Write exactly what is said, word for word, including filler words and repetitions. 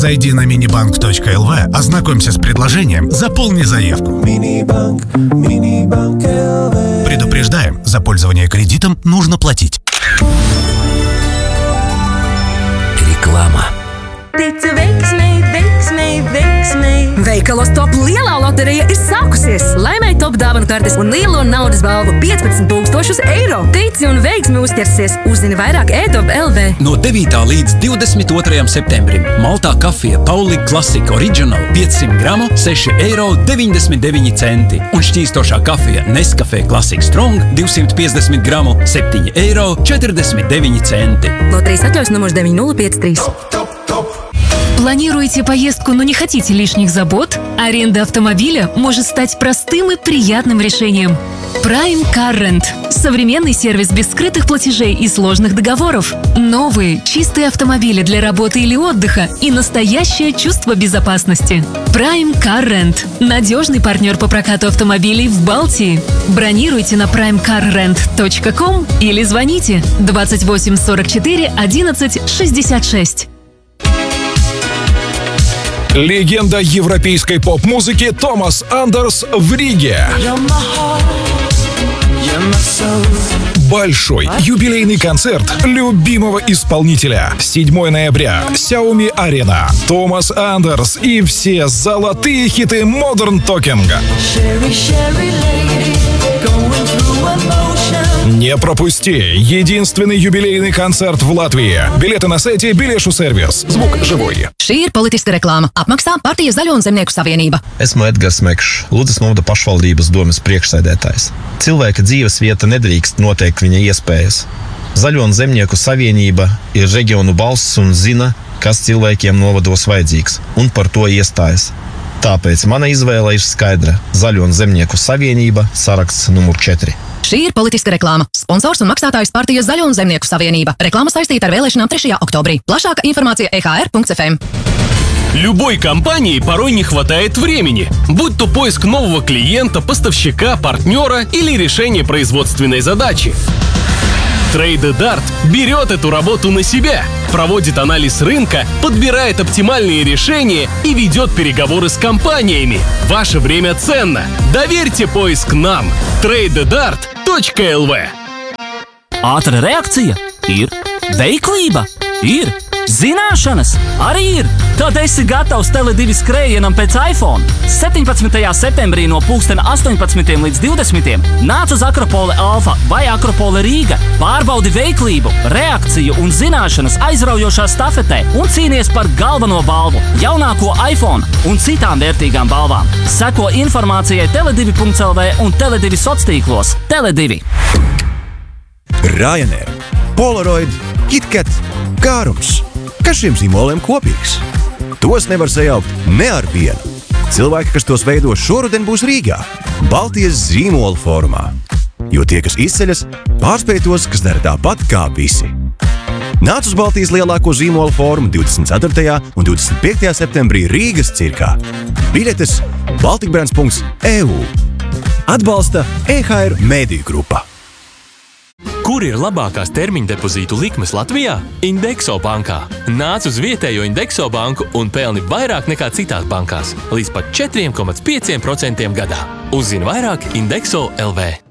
Зайди на минибанк точка эл ви, ознакомься с предложением, заполни заявку. Минибанк, Минибанк эл ви. Предупреждаем, за пользование кредитом нужно платить. Reklāma. Tici veiksmei, veiksmei, veiksmei. Veikalos top lielā loterija ir sākusies. Laimēji top dāvanu kartes un lielo naudas balvu piecpadsmit tūkstošus eiro. Tici un veiksmi uzķersies. Uzzini vairāk e top punkt el vi. No devītā līdz divdesmit otrajam septembrim Maltā kafija Pauli Classic Original piecsimt gramu seši eiro deviņdesmit deviņi centi un šķīstošā kafija Nescafe Classic Strong divsimt piecdesmit gramu septiņi eiro četrdesmit deviņi centi. Лотерея отļaus номер девять ноль пять три. Планируете поездку, но не хотите лишних забот? Аренда автомобиля может стать простым и приятным решением. Prime Car Rent – современный сервис без скрытых платежей и сложных договоров. Новые, чистые автомобили для работы или отдыха и настоящее чувство безопасности. Prime Car Rent – надежный партнер по прокату автомобилей в Балтии. Бронируйте на прайм кар рент точка ком или звоните двадцать восемь сорок четыре одиннадцать шестьдесят шесть. Легенда европейской поп-музыки Томас Андерс в Риге. Большой юбилейный концерт любимого исполнителя. седьмого ноября. Xiaomi Arena. Томас Андерс и все золотые хиты Modern Talking. Не пропусти! Единственный юбилейный концерт в Латвии. Билеты на сайте Biļešu сервис. Звук живой. Šī ir politiska reklāma. Apmaksā Partijas Zaļo un Zemnieku savienība. Esmu Edgars Mekšs, Ludzas novada pašvaldības domes priekšsēdētājs. Cilvēka dzīves vieta nedrīkst noteikt viņa iespējas. Zaļo un Zemnieku savienība ir reģionu balss un zina, kas cilvēkiem novados vajadzīgs, un par to iestājas. Tāpēc mana izvēle ir skaidra. Zaļo un Zemnieku savienība, saraksts numur četri. Šī ir politiska reklāma. Sponsors un maksātājs Partijas Zaļo un Zemnieku savienība. Reklāma saistīta ar vēlēšanām trešajā oktobrī. Plašāka информация e h r punkt f m. Любой компании порой не хватает времени, будь то поиск нового клиента, поставщика, партнера или решение производственной задачи. TradeDart берет эту работу на себя, проводит анализ рынка, подбирает оптимальные решения и ведет переговоры с компаниями. Ваше время ценно. Доверьте поиск нам. TradeDart точка эл ви. Ātra reakcija ir, veiklība ir, zināšanas arī ir. Tad esi gatavs Tele divi skrējienam pēc iPhone. septiņpadsmitajā septembrī no pulksten astoņpadsmitiem līdz divdesmitiem nāc uz Akropole Alfa vai Akropole Rīga. Pārbaudi veiklību, reakciju un zināšanas aizraujošā stafetē un cīnies par galveno balvu, jaunāko iPhone un citām vērtīgām balvām. Seko informācijai tele divi punkt el vi un Tele divi sociāltīklos. Tele divi. Ryanair, Polaroid, KitKat, Kārums. Kas šiem zīmoliem kopīgs? Tos nevar sajaukt ne ar vienu. Cilvēki, kas tos veido šoruden, būs Rīgā, Baltijas zīmolu formā. Jo tie, kas izceļas, pārspēj tos, kas dara tāpat kā visi. Nāc uz Baltijas lielāko zīmolu formu divdesmit ceturtajā un divdesmit piektajā septembrī Rīgas cirkā. Biļetes baltikbrands punkt e u. Atbalsta e ha er Mēdiju grupa. Kur ir labākās termiņa depozītu likmes Latvijā? Indexo bankā. Nāc uz vietējo Indexo banku un pelni vairāk nekā citās bankās. Līdz pat četri komats pieci procenti gadā. Uzzini vairāk Indexo punkt el vi.